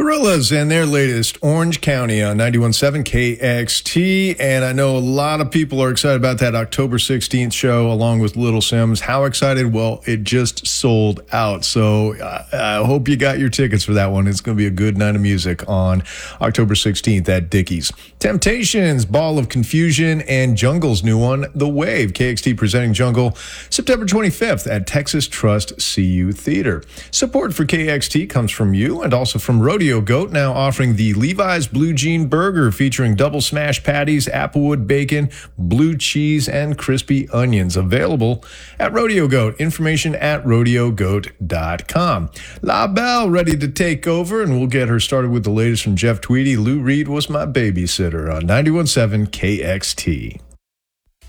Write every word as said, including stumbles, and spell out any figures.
Gorillas and their latest Orange County on ninety-one point seven K X T. And I know a lot of people are excited about that October sixteenth show along with Little Sims. How excited? Well, it just sold out. So uh, I hope you got your tickets for that one. It's going to be a good night of music on October sixteenth at Dickies. Temptations, Ball of Confusion, and Jungle's new one, The Wave. K X T presenting Jungle September twenty-fifth at Texas Trust C U Theater. Support for K X T comes from you and also from Rodeo Goat, now offering the Levi's Blue Jean Burger featuring double smash patties, applewood bacon, blue cheese, and crispy onions. Available at Rodeo Goat. Information at rodeo goat dot com. La Belle ready to take over, and we'll get her started with the latest from Jeff Tweedy. Lou Reed was my babysitter on ninety-one point seven K X T.